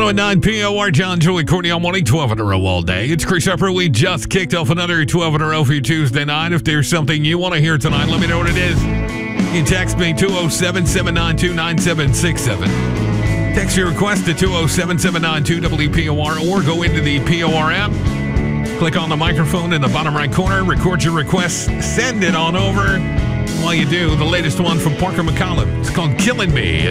109 POR, John, Joey, Courtney on morning, 12 in a row all day. It's Chris Upper. We just kicked off another 12 in a row for you Tuesday night. If there's something you want to hear tonight, let me know what it is. You can text me 207-792-9767. Text your request to 207-792-WPOR or go into the POR app. Click on the microphone in the bottom right corner, record your request, send it on over. While you do, the latest one from Parker McCollum. It's called Killing Me.